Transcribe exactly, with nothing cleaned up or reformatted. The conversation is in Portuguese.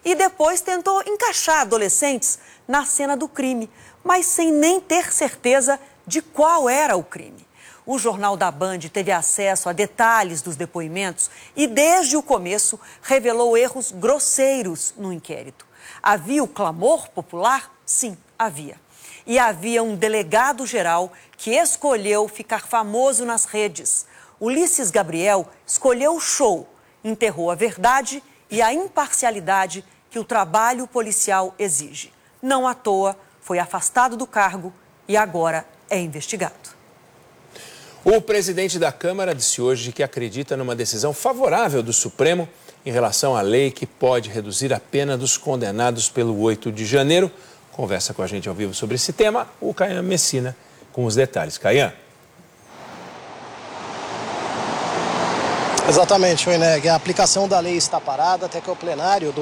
e depois tentou encaixar adolescentes na cena do crime, mas sem nem ter certeza de qual era o crime. O Jornal da Band teve acesso a detalhes dos depoimentos e, desde o começo, revelou erros grosseiros no inquérito. Havia o clamor popular? Sim, havia. E havia um delegado-geral que escolheu ficar famoso nas redes. Ulisses Gabriel escolheu o show, enterrou a verdade e a imparcialidade que o trabalho policial exige. Não à toa, foi afastado do cargo e agora é investigado. O presidente da Câmara disse hoje que acredita numa decisão favorável do Supremo em relação à lei que pode reduzir a pena dos condenados pelo oito de janeiro. Conversa com a gente ao vivo sobre esse tema o Caian Messina com os detalhes. Caian. Exatamente, Weneg. A aplicação da lei está parada até que o plenário do